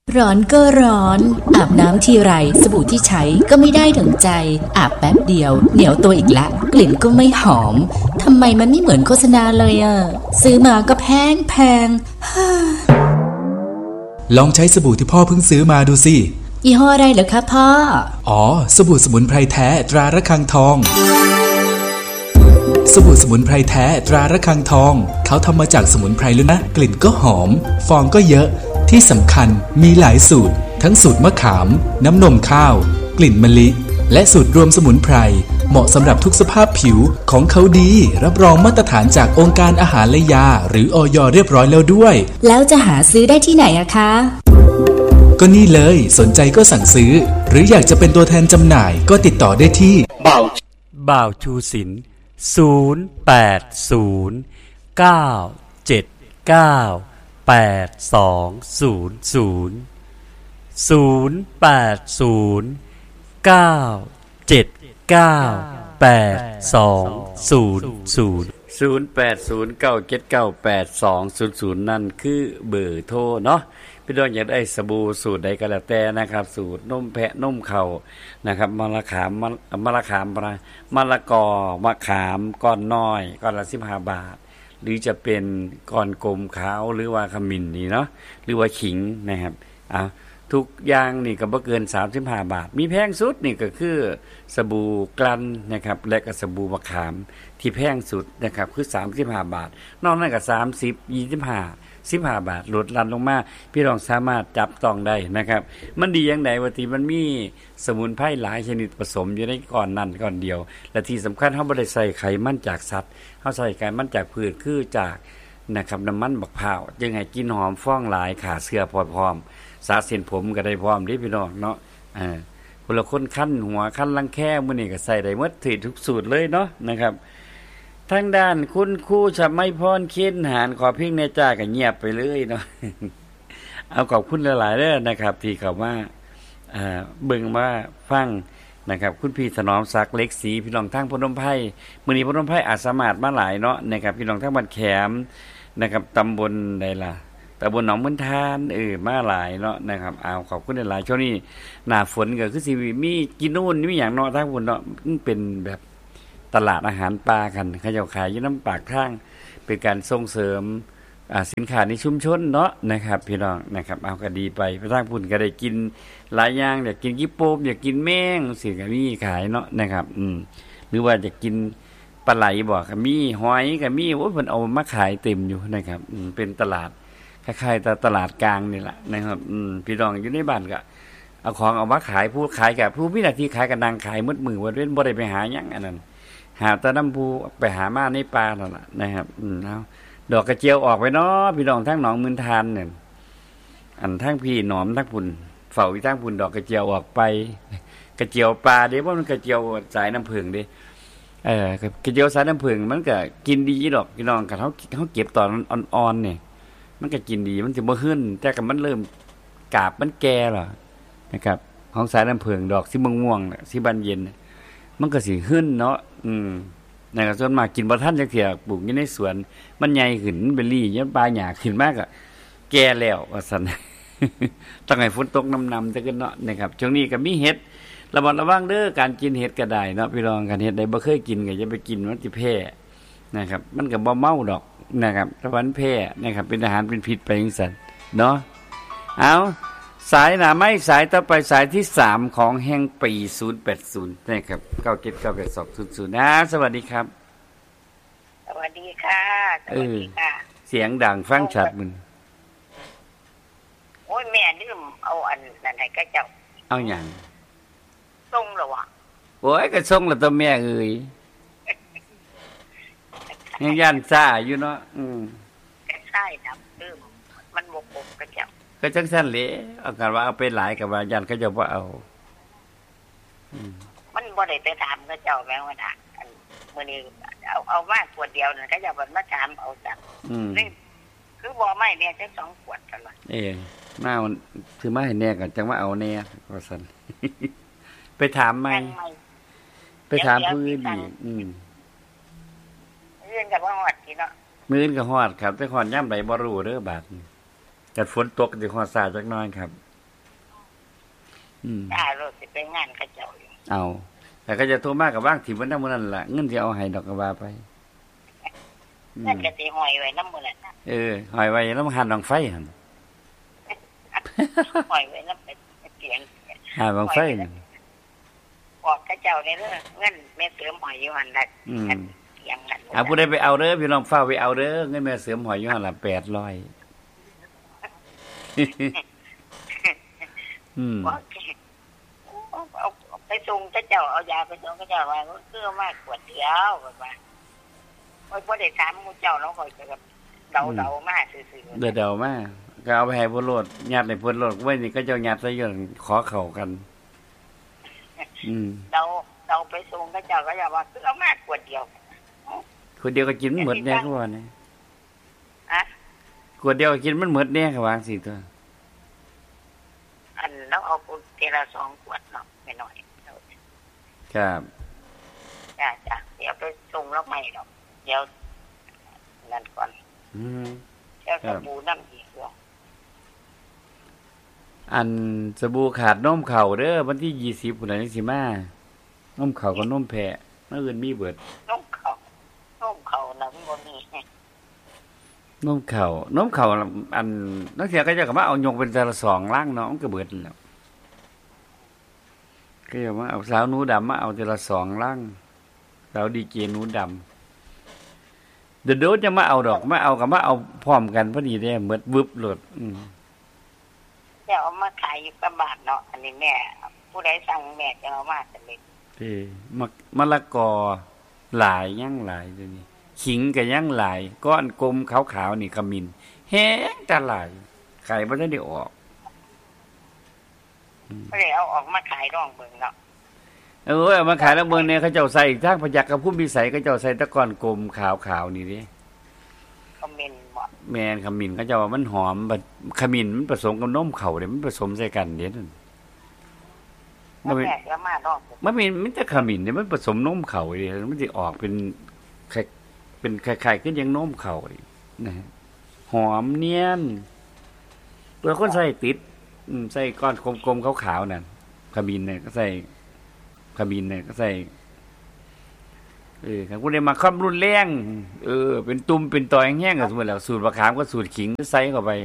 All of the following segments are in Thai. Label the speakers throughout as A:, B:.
A: ร้อนก็ร้อนอาบน้ำทีไรสบู่ที่ใช้ก็ไม่ได้ดั่งใจอาบแป๊บเดียวเหนียวตัวอีกละกลิ่นก็ไม่หอมทำไมมันไม่เหมือนโฆษณาเลยซื้อมาก็แพง
B: ลองใช้สบู่ที่พ่อเพิ่งซื้อมาดูสิ
A: ยี่ห้ออะไรเหรอคะพ่อ
B: อ๋อสบู่สมุนไพรแท้ตราระฆังทองสบู่สมุนไพรแท้ตราระฆังทองเขาทำมาจากสมุนไพรเลยนะกลิ่นก็หอมฟองก็เยอะที่สำคัญมีหลายสูตรทั้งสูตรมะขามน้ำนมข้าวกลิ่นมะลิและสูตรรวมสมุนไพรเหมาะสำหรับทุกสภาพผิวของเขาดีรับรองมาตรฐานจากองค์การอาหารและยาหรืออย.เรียบร้อยแล้วด้วย
A: แล้วจะหาซื้อได้ที่ไหนอะคะ
B: ก็นี่เลยสนใจก็สั่งซื้อหรืออยากจะเป็นตัวแทนจำหน่ายก็ติดต่อได้ที่
C: บ่าวชูศิลป์นั่นคือเบอร์โทรเนาะพี่น้องอยากได้สบู่สูตรใดก็แล้วแต่นะครับสูตรนมแพะนมเข่านะครับมะละกอมะขามก้อนน้อยก้อนละ15 บาทหรือจะเป็นก้อนกลมขาวหรือว่าขมิ้นนี่เนาะหรือว่าขิงนะครับทุกอย่างนี่ก็บ่เกิน35 บาทมีแพงสุดนี่ก็คือสบู่กลั่นนะครับและก็สบู่มะขามที่แพงสุดนะครับคือ35 บาทนอกนั้นก็30 15 บาทลดลั่นลงมาพี่น้องสามารถจับต้องได้นะครับมันดีอย่างใดว่าที่มันมีสมุนไพรหลายชนิดผสมอยู่ในก้อนนั้นก้อนเดียวและที่สำคัญเฮาบ่ได้ใส่ไขมันจากสัตว์เฮาใส่ไขมันจากพืชคือจากนะครับน้ำมันบักพร้าวจึงให้กินหอมฟ้องหลายขาเสื้อพร้อมสาเส้นผมก็ได้พร้อมเด้พี่น้องเนาะคนละคนคั้นหัวคั้นรังแคมื้อนี้ก็ใส่ได้หมดทุกสูตรเลยเนาะนะครับทางด้านคุณครูชมัยพรเคียนหารขอเพียงแน่จ้าก็เงียบไปเลยเนาะ เอาขอบคุณหลายๆเด้อนะครับที่เข้ามาเบิ่งมาฟังนะครับคุณพี่ถนอมศักดิ์เล็กศรีพี่น้องทางพนมไพรมื้อนี้พนมไพรอาจสามารถมาหลายเนาะนะครับพี่น้องทางบ้านแขมนะครับตำบลใดล่ะตำบลหนองมนทานมาหลายเนาะนะครับเอาขอบคุณหลายๆช่วงนี้หน้าฝนก็คือสิมีกินนู่นมีหยังเนาะทางพุ่นเนาะเป็นแบบตลาดอาหารปลากันเขาเจ้าขายอยู่น้ำปากทางเป็นการส่งเสริมสินค้าในชุมชนเนาะนะครับพี่น้องนะครับเอาก็ดีไปทางพุ่นก็ได้กินหลายอย่างอยากกินกิ๊บโป๊บอยากกินแมงสิก็มีขายเนาะนะครับหรือว่าอยากกินปลาไหลบ่ก็มีหอยก็มีโอ้ยเพิ่นเอามาขายเต็มอยู่นะครับเป็นตลาดคล้ายๆตลาดกลางนี่แหละนะครับพี่น้องอยู่ในบ้านก็เอาของเอามาขายผู้ขายกับผู้มีหน้าที่ขายก็นั่งขายมืดมือว่าเว้นบ่ได้ไปหาหยังอันนั้นหาตะน้ำผู้ไปหามาในป่านั่นล่ะนะครับเอาดอกกระเจียวออกไปเนาะพี่น้องทั้งหนองมืนทานเนี่ยอันทั้งพี่หนอมทั้งพุ่นเฝ้าอีทั้งพุ่นดอกกระเจียวออกไปกระเจียวปลาเด้บ่มันกระเจียวสายน้ำผึ้งเด้กระเจียวสายน้ำผึ้งมันก็กินดีดอกพี่น้องกันเขาเก็บตอนอ่อนๆเนี่ยมันก็กินดีมันสิบ่ขึ้นแต่ก็มันเริ่มกาบมันแก่ล่ะนะครับของสายน้ำผึ้งดอกสีม่วงๆสีบานเย็นมันก็สิขึ้นเนาะนะครับส่วนมากกินบ่ทันจักเที่ยปลูกอยู่ในสวนมันใหญ่ขึ้นเป็นรี่ยามปลาหญ้าขึ้นมากก็แก่แล้วว่าซั่น ต้องให้ฝนตกน้ำๆจักเนาะนะครับช่วงนี้ก็มีเห็ดระมัดระวังเด้อการกินเห็ดก็ได้เนาะพี่น้องกันเห็ดใดบ่เคยกินก็อย่าไปกินมันสิแพ้นะครับมันก็บ่เมาดอกนะครับถ้าวันแพ้นะครับเป็นอาหารเป็นพิษไปจังซั่นเนาะเอาสายหน้าไม้สายต่อไปสายที่3ของแห่งปี080นะครับ9798200สวัสดีครับ
D: สวัสดีค่ะสวัสดีค่ะ
C: เสียงดังฟังชัดมึง
D: โอ้ยแม่ลืมเอาอันนั้นให้กระเจ้า
C: เอาหยัง
D: ส่งแล้ววะ
C: โอ้ยก็ส่งแล้วตัวแม่เอ้ยยังย่านซ่าอยู่เนาะ
D: ก็ใช่ครับมันบกกระเจ้า
C: ก็จังซั่นแหละเอากันว่าเอาไปหลายกับว่าย่านเขาจะบ่เอา
D: มันบ่ได้ไปถามกระเจ้าแม่ว่าน่ะมื้อนี้เอามาขวดเดียวนั่นกระเจ้าเพิ่นมาถามเอาจักนี่คือบ่ไม่แม่จัก2ขวดกันล่ะ
C: มาถือมาให้แน่ก็จังว่าเอาแน่ว่าซั่นไปถามใหม่ไปถามผู้อื่นอีก
D: เรื่องกับว่าฮอดสิเนาะ
C: มื้ออื่นก็ฮอดครับแต่ฮอดยามใดบ่รู้เด้อบาดกัดฝนตกสิฮอดซ่าจักหน่อยครับ
D: ถ้ารถสิไปงานเขาเจ้าอยู่
C: เอาแต่ก็จะโทรมากับว่างถิ่มวันนั้นมื้อนั้นล่ะเงินสิเอาให้ดอกก็ว่าไป
D: นั่นก็สิห้อยไว้นำมื้อนั้น
C: ห้อยไว้นำหันดองไฟหั่น
D: ห้อยไว้นำเตียง
C: หาดองไฟ
D: บอกเขาเจ้านี่เด้อเงินแม่เสริมห้อยอยู่หั่นล่ะเตียงนั่น
C: ผู้ใดไปเอาเด้อพี่น้องฟ้าไปเอาเด้อเงินแม่เสริมห้อยอยู่หั่นล่ะ800
D: บอกเอาไปส่งเขาเจ้าเอายาไปส่งเขาเจ้าว่าคือมากกว่าเดียวว่าบ่ได้ถามหมู่เจ้าเนาะข่อยก็เดาๆมาซื่อ
C: ๆเดาๆมาก็เอาไปให้เพิ่นโลดยัดให้เพิ่นโลดไว้นี่ก็เจ้ายัดใส่อยู่ขอเข้ากัน
D: เดาไปส่งเขาเจ้าก็ว่าคือเอามากกว่าเดียว
C: คนเดียวก็กินหมดแน่คือว่านี่
D: อะ
C: ขวดเดียวกินมันหมดแน่ก็วางสิตัว
D: อันแล้วเอาเทละ2ขวดเนาะไม่น้อย
C: ครับ
D: จ้ะเดี๋ยวไปส่งแล้วใหม่เนาะเดี๋ยวนั่นก่อนเดี๋ยวสบู่น้ำอีก
C: อันสบู่ขาดนมเข่าเด้อวันที่20พุ่นน่ะจังสิมานมเข่ากับนมแพะมื้ออื่นมีเบิด
D: นมเข่าน่ะมันบ่มี
C: นมเข่าอันนักเสียก็จะก็มาเอายกเป็นแต่ละ2ลังเนาะมันก็เบิดแล้วก็อย่ามาเอาสาวหนูดำมาเอาแต่ละ2ลังสาวดีเจหนูดำเดี๋ยวจะมาเอาดอกมาเอากับมาเอาพร้อมกันพอดีเด้หมดวึบโลด
D: เดี๋ยวเอามาขายอยู่กับบาทเนาะอันนี้แม่ผู้ใดสั่งแม่จะเอามาจะเล็ก
C: มะละกอหลายยังหลายเดี๋ยวนี้ขิงก็ยังหลายก้อนกลมขาวๆนี่ขมิ้นแห้งจะหลายไข่บ่ได้ออก
D: ก็เลยเอาออกมาขายร่องเบิ่งเนาะ
C: เอามาขายแล้วเบิ่งเนี่ยเขาเจ้าใส่ทางพยัคฆ์กับพุ่มพิสัยเขาเจ้าใส่ตะกอนกลมขาวๆนี่ดิ
D: ขมิ้นบ่
C: แม่นขมิ้นเขาเจ้าว่ามันหอมบัดขมิ้นมันผสมกับนมข้าวเด้มันผสมใส่กันเด้นั่น
D: มันแม่ละมาดอก
C: มันจะขมิ้นเนี่ยมันผสมนมข้าวดิมันสิออกเป็นคล้ายๆคือยังนมข้าวนะหอมเนียนเพื่อคนใส่ติดใส่ก้อนกลมๆขาวๆนั่นขมิ้นเนี่ยก็ใส่ขมิ้นเนี่ยก็ใส่ครับกูได้มาค่อมรุนแรงเป็นตุ่มเป็นตอยแห้งๆก็สมมุติแล้วสูตรมะขามก็สูตรขิงใส่เข้าไป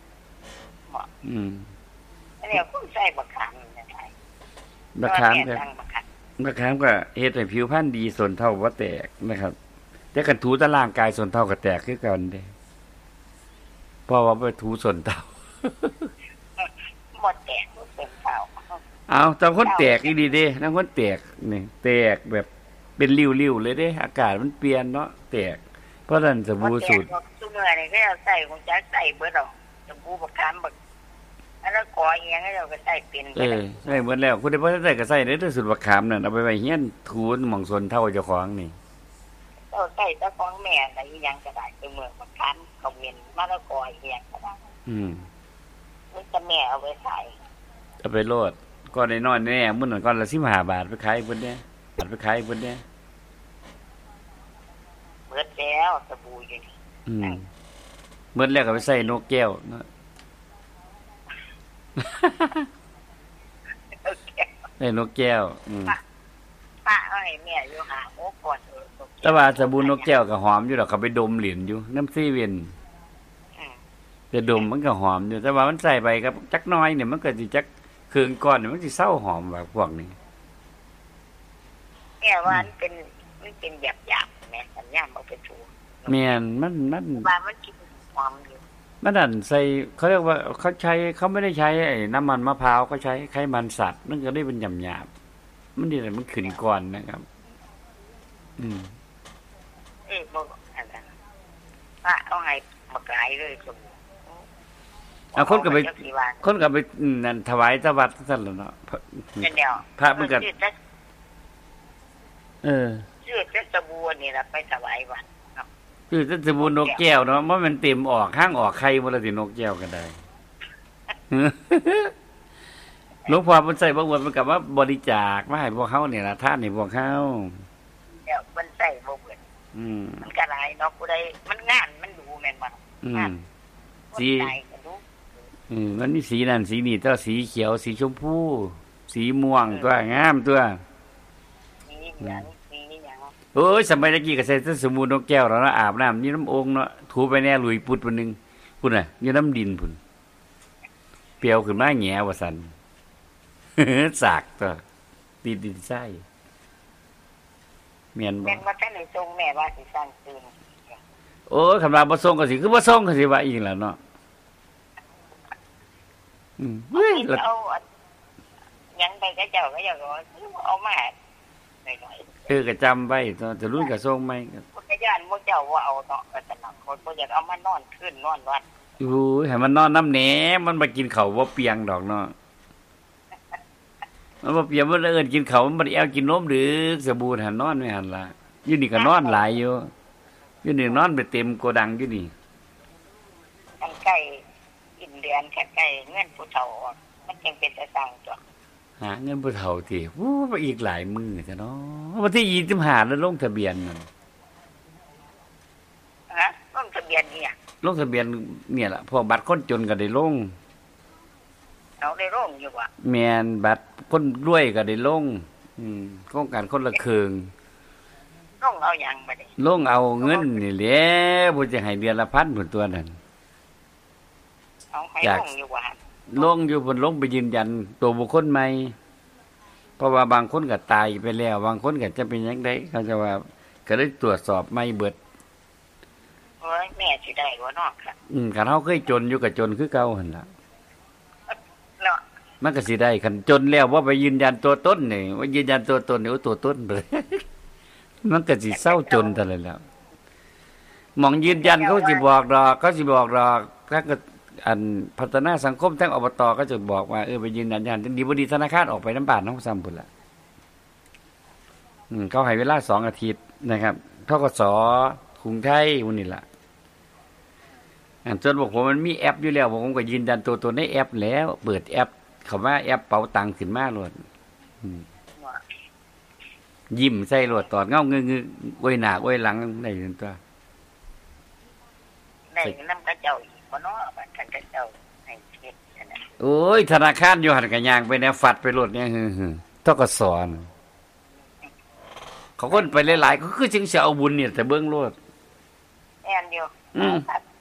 D: อันนี้คุณใส่มะขามได้
C: มะขามก็เฮ็ดให้ผิวพรรณดีส่วนเท่าบ่แตกนะครับแต่กันถูตะร่างกายส่วนเท่าก็แตกคือกันเด้เพราะว่าไปถูส่วนเท่า
D: บ่แตกส่วนเท่า
C: เอาแต่คนแตกอีดีเด้นางคนแตกนี่แตกแบบเป็นริ้วๆเลยเด้อากาศมันเปลี่ยนเนาะแตกเพราะนั้นสบู่สูตร
D: ซุมื้อนี่ก็เอาใส่คงจักใส่เบิดดอกสบู่บักขามบักอันนั้นขออีหยังให้เราก็ใส่เป็น
C: ใส่หมดแล้วคุณได้บ่ใส่ก็ใส่ได้สูตรบักขามนั่นเอาไปไว้เฮียนถูหม่องส่วนเท่าเจ้าของนี่
D: เอาใส่ตะของแม่ได้อีหยังก็ได้ซุมื้อบักขามคอมเมนต์มาแล้วขออีหยังก็ได้มันจะแม่เอาไว้ใส่
C: เอาไปโลดก้อนน้อยๆแน่มื้อนั้นก้อนละ15 บาทไปขายเพิ่นเด้ไปขายเพิ่นเด้
D: เบิดแล้วสบู่อยู่นี่
C: เบิดแล้วก็ไปใส่นกแก้วเนาะใส่นกแก้ว
D: ป้าเอาให้แม่อยู่หาโอ้ก่อน
C: แต่ว่าสบู่นกแก้วก็หอมอยู่ดอกก็ไปดมเหรียญอยู่น้ำซีเวนจะดมมันก็หอมอยู่แต่ว่ามันใส่ไปกับจักน้อยเนี่ยมันก็สิจักเครื่องก้อนเนี่ยมันสิเศร้าหอมแบบพวกนี้
D: แม่ว่ามันเป็นหยาบๆแม่สัญญาณบ่เป็นถูก
C: แม่นมัน
D: ว่ามันกินหอมอยู่
C: มันนั่นใส่เขาเรียกว่าเขาไม่ได้ใช้ไอ้น้ำมันมะพร้าวก็ใช้ไขมันสัตว์นั่นก็ได้เป็นหยาบๆมันนี่แหละมันขึ้นก่อนนะครับ
D: บ่อันนั้นว่าเอาให้บักหลายเลยสม
C: เอาคนก็ไปนั่นถวายตะวัดซั่นล่ะเนาะพระมันก็
D: ชื่อสบู่นี่ล่ะไปถวายวัดเนาะ
C: คือสบู่นกแก้วเนาะมันเต็มออกข้างออกไข่บ่ละสินกแก้วก็ได้หลวงพ่อเพิ่นใส่บ่หมดมันก็ว่าบริจาคมาให้พวกเฮานี่ล่ะทานให้พวกเฮา
D: เดี๋ยวมันใส่บ่เบิดมันก็หลายเนาะผู้ใดมันงานมันดูแม่นบ่
C: สีมันมีสีนั่นสีนี่แต่สีเขียวสีชมพูสีม่วงตัวงามตัว
D: สีเหลืองสีหยัง
C: โอ้ยสมัยตะกี้ก็ใส่แต่สบู่นกแก้วแล้วเนาะอาบน้ำนี่น้ำองค์เนาะถูไปแน่ลุยปุดวันนึงพุ่นน่ะอยู่น้ำดินพุ่นเปรียวขึ้นมาแหง่ว่าซั่น สากตัวติดดินใส่แม่นบ่
D: แม่นบ่ทันได้ส่งแม่ว่าสิสั่งตื่น
C: โอ้ยคำว่าบ่ส่งก็สิคือบ่ส่งก็สิว่าอีกแล้วเนาะเฮ้ยแล้ว
D: เอายังไปก็เจ้าก็อยากเอามาหน่อยๆ
C: ก็จำไว้จะรุ่นก็ส่งใหม่ก็
D: พุทธญาณพวกเจ้าว่าเอาเนาะก็สนับคนบ่อยากเอามานอนขึ้นนอนวัด
C: โอ้ยให้มันนอนน้ำแหนมันมากินข้าวบ่เปียงดอกเนาะมันบ่เปียงมันเอิ้นกินข้าวมันบ่ได้เอากินนมดึกสบู่หันนอนไว้หั่นล่ะอยู่นี่ก็นอนหลายอยู่นี่นอนไปเต็มโกดังอยู่นี่
D: มันใกล้อินเดือนแค่ใกล้เงินผู้เฒ่าออกมันจึงเป็นแต่สั่งตัว
C: หาเงินผู้เฒ่าติโอ้ไปอีกหลายมื้อซะเนาะวันที่25แล้วลงทะเบียนนั่น
D: ฮะลงทะเบียนเนี่ย
C: ลงทะเบียนเนี่ยล่ะพวกบัตรคนจนก็ได้ลง
D: เอาได้ลงอยู่ว่ะ
C: แม่นบัตรคนรวยก็ได้ลงโครงการคนละครึ่ง
D: ลงเอาหยังบัดนี้
C: ลงเอาเงินนี่แหละบ่จะให้เดือนละ1,000พุ่นตัวนั้น
D: เอาให้ลงอยู่ว่ะ
C: ลงอยู่บนลงไปยืนยันตัวบุคคลใหม่เพราะว่าบางคนก็ตายไปแล้วบางคนก็จะเป็นยังไงเขาจะว่าก็ได้ตรวจสอบไม่เบิด
D: โอ้ยแม่สิได้บ่เนาะค่ะ
C: คันเฮาเคยจนอยู่กับจนคือเก่าหั่นล่ะ
D: เนาะ
C: มันก็สิได้คันจนแล้วว่าไปยืนยันตัวตนนี่ว่ายืนยันตัวตนนี่โอ้ตัวตนไป มันก็สิเศร้าจนแต่ละแล้วหมองยืนยันเขาสิบอกดอกถ้าก็อันพัฒนาสังคมทั้งอบตก็จะบอกว่าไปยืนยันดีบ่ดีธนาคารออกไปน้ำบาทน้องซ้ำพุ่นล่ะเขาให้เวลา2 อาทิตย์นะครับธกส.กรุงไทยพุ่นนี่ล่ะจนบอกผมมันมีแอปอยู่แล้วผมก็ยืนยันตัวตนในแอปแล้วเปิดแอปคำว่าแอปเป๋าตังค์ขึ้นมาโลดยิ้มใส่โลดตอดเงาเงือๆอวยหน้าอวยหลังได้จนตัว
D: ได้นำกระเจ้าอีกบ่เนาะบัดกระเจ้าให้เฮ็ดอันนั้น
C: โอ้ยธนาคารอยู่หันกะย่างไปแนวฟัดไปโลดเนี่ยธกส.เขาคนไปหลายๆก็คือจึงสิเอาบุญเนี่ยแต่เบิ่งโลด
D: แม่นอยู่